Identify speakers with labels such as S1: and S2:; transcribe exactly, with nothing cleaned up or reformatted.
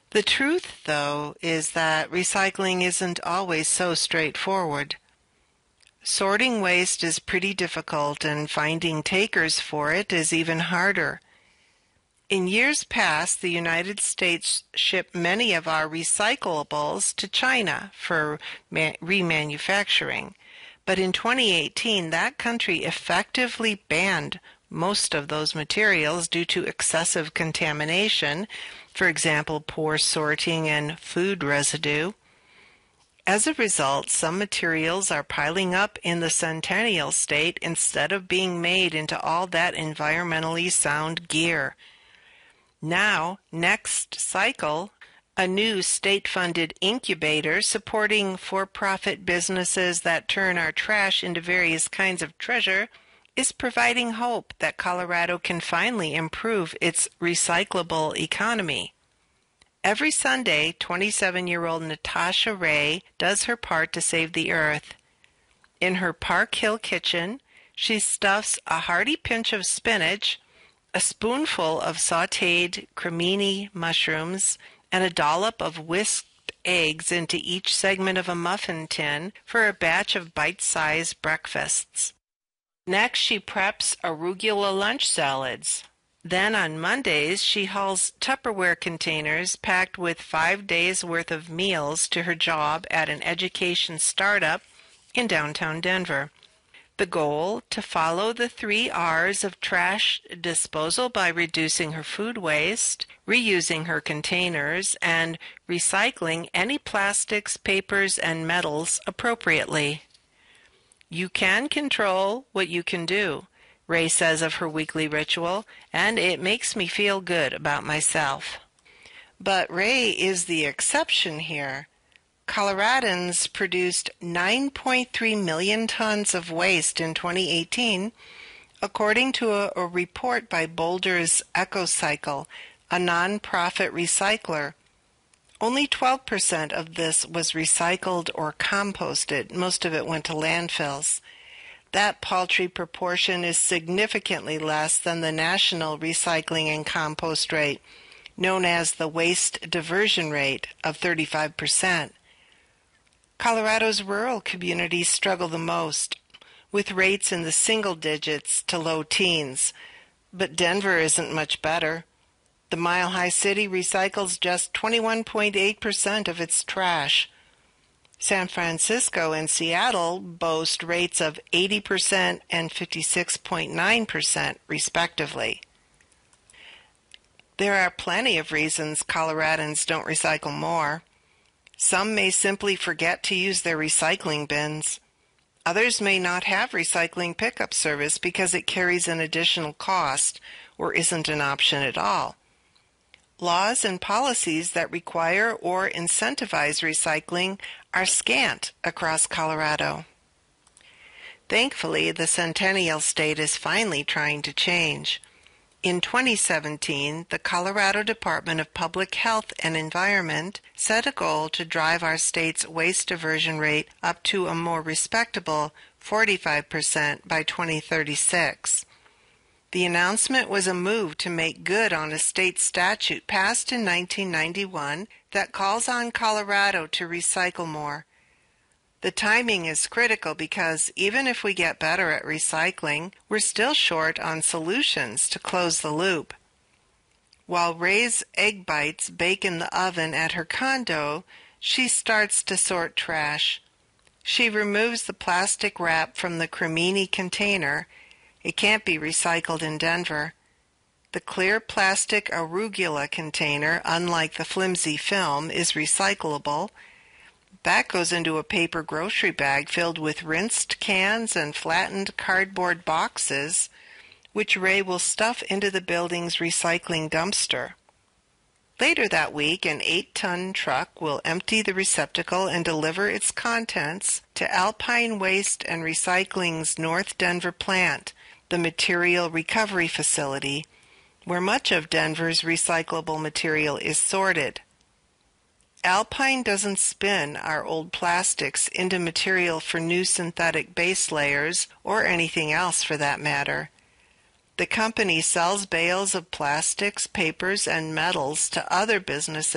S1: The truth, though, is that recycling isn't always so straightforward. Sorting waste is pretty difficult, and finding takers for it is even harder. In years past, the United States shipped many of our recyclables to China for remanufacturing, but in twenty eighteen that country effectively banned most of those materials due to excessive contamination, for example, poor sorting and food residue. As a result, some materials are piling up in the Centennial State instead of being made into all that environmentally sound gear. Now, Next Cycle, a new state-funded incubator supporting for-profit businesses that turn our trash into various kinds of treasure, is providing hope that Colorado can finally improve its recyclable economy. Every Sunday, twenty-seven-year-old Natasha Ray does her part to save the earth. In her Park Hill kitchen, she stuffs a hearty pinch of spinach, a spoonful of sautéed cremini mushrooms, and a dollop of whisked eggs into each segment of a muffin tin for a batch of bite-sized breakfasts. Next, she preps arugula lunch salads. Then on Mondays, she hauls Tupperware containers packed with five days' worth of meals to her job at an education startup in downtown Denver. The goal, to follow the three R's of trash disposal by reducing her food waste, reusing her containers, and recycling any plastics, papers, and metals appropriately. You can control what you can do, Ray says of her weekly ritual, and it makes me feel good about myself. But Ray is the exception here. Coloradans produced nine point three million tons of waste in twenty eighteen, according to a, a report by Boulder's EcoCycle, a non-profit recycler. Only twelve percent of this was recycled or composted. Most of it went to landfills. That paltry proportion is significantly less than the national recycling and compost rate, known as the waste diversion rate, of thirty-five percent. Colorado's rural communities struggle the most, with rates in the single digits to low teens, but Denver isn't much better. The Mile High City recycles just twenty-one point eight percent of its trash. San Francisco and Seattle boast rates of eighty percent and fifty-six point nine percent, respectively. There are plenty of reasons Coloradans don't recycle more. Some may simply forget to use their recycling bins. Others may not have recycling pickup service because it carries an additional cost or isn't an option at all. Laws and policies that require or incentivize recycling are scant across Colorado. Thankfully, the Centennial State is finally trying to change. In twenty seventeen, the Colorado Department of Public Health and Environment set a goal to drive our state's waste diversion rate up to a more respectable forty-five percent by twenty thirty-six. The announcement was a move to make good on a state statute passed in nineteen ninety-one that calls on Colorado to recycle more. The timing is critical because even if we get better at recycling, we're still short on solutions to close the loop. While Ray's egg bites bake in the oven at her condo, she starts to sort trash. She removes the plastic wrap from the cremini container. It can't be recycled in Denver. The clear plastic arugula container, unlike the flimsy film, is recyclable. That goes into a paper grocery bag filled with rinsed cans and flattened cardboard boxes, which Ray will stuff into the building's recycling dumpster. Later that week, an eight-ton truck will empty the receptacle and deliver its contents to Alpine Waste and Recycling's North Denver plant, the material recovery facility, where much of Denver's recyclable material is sorted. Alpine doesn't spin our old plastics into material for new synthetic base layers or anything else for that matter. The company sells bales of plastics, papers, and metals to other businesses